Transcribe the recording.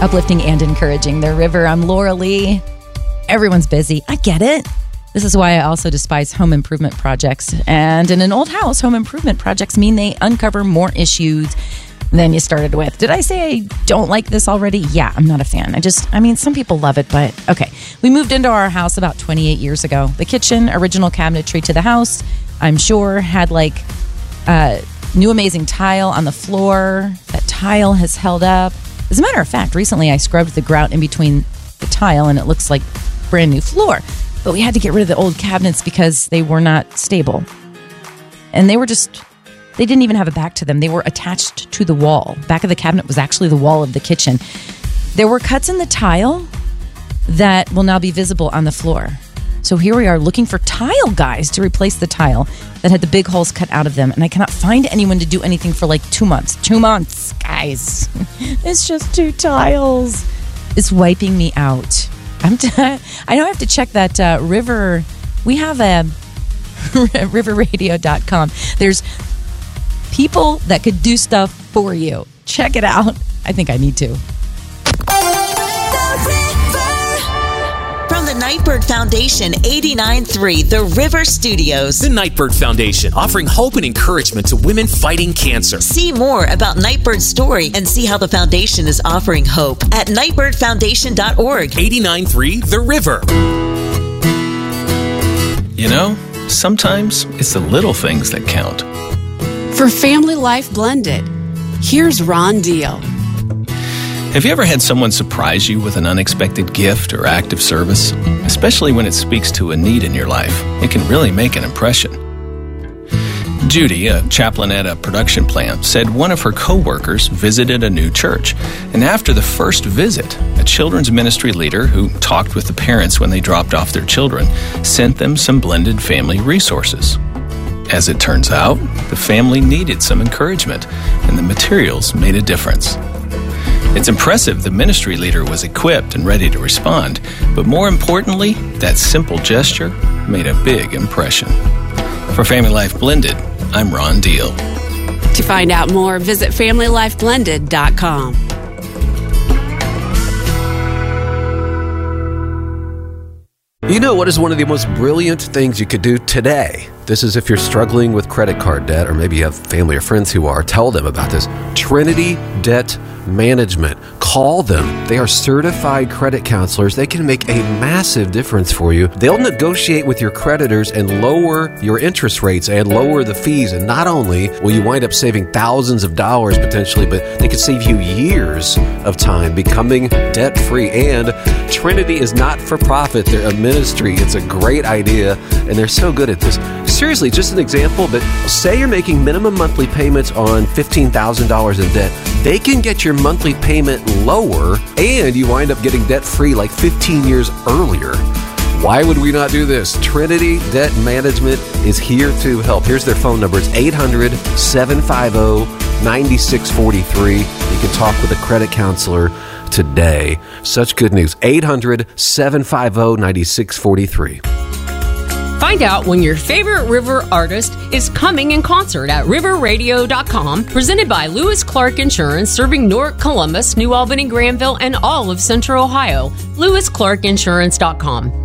uplifting and encouraging. The River. I'm Laura Lee. Everyone's busy. I get it. This is why I also despise home improvement projects. And in an old house, home improvement projects mean they uncover more issues than you started with. Did I say I don't like this already? Yeah, I'm not a fan. Some people love it, but okay. We moved into our house about 28 years ago. The kitchen, original cabinetry to the house, I'm sure, had new amazing tile on the floor. That tile has held up. As a matter of fact, recently I scrubbed the grout in between the tile and it looks like brand new floor. But we had to get rid of the old cabinets because they were not stable. And they didn't even have a back to them. They were attached to the wall. Back of the cabinet was actually the wall of the kitchen. There were cuts in the tile that will now be visible on the floor. So here we are looking for tile guys to replace the tile that had the big holes cut out of them. And I cannot find anyone to do anything for 2 months. 2 months, guys. It's just 2 tiles. It's wiping me out. I know I have to check that River. We have a riverradio.com. There's people that could do stuff for you. Check it out. I think I need to. From the Nightbird Foundation, 89.3 The River Studios. The Nightbird Foundation, offering hope and encouragement to women fighting cancer. See more about Nightbird's story and see how the foundation is offering hope at nightbirdfoundation.org. 89.3 The River. You know, sometimes it's the little things that count. For Family Life Blended, here's Ron Deal. Have you ever had someone surprise you with an unexpected gift or act of service? Especially when it speaks to a need in your life, it can really make an impression. Judy, a chaplain at a production plant, said one of her co-workers visited a new church. And after the first visit, a children's ministry leader who talked with the parents when they dropped off their children sent them some blended family resources. As it turns out, the family needed some encouragement, and the materials made a difference. It's impressive the ministry leader was equipped and ready to respond, but more importantly, that simple gesture made a big impression. For Family Life Blended, I'm Ron Deal. To find out more, visit FamilyLifeBlended.com. You know what is one of the most brilliant things you could do today? This is if you're struggling with credit card debt, or maybe you have family or friends who are. Tell them about this. Trinity Debt Management. Call them. They are certified credit counselors. They can make a massive difference for you. They'll negotiate with your creditors and lower your interest rates and lower the fees. And not only will you wind up saving thousands of dollars potentially, but they could save you years of time becoming debt-free. And Trinity is not for profit. They're a ministry. It's a great idea, and they're so good at this. Seriously, just an example, but say you're making minimum monthly payments on $15,000 in debt. They can get your monthly payment lower, and you wind up getting debt-free 15 years earlier. Why would we not do this? Trinity Debt Management is here to help. Here's their phone number. It's 800-750-9643. You can talk with a credit counselor today. Such good news. 800-750-9643. Find out when your favorite River artist is coming in concert at riverradio.com, presented by Lewis Clark Insurance, serving Newark, Columbus, New Albany, Granville, and all of Central Ohio. LewisClarkInsurance.com.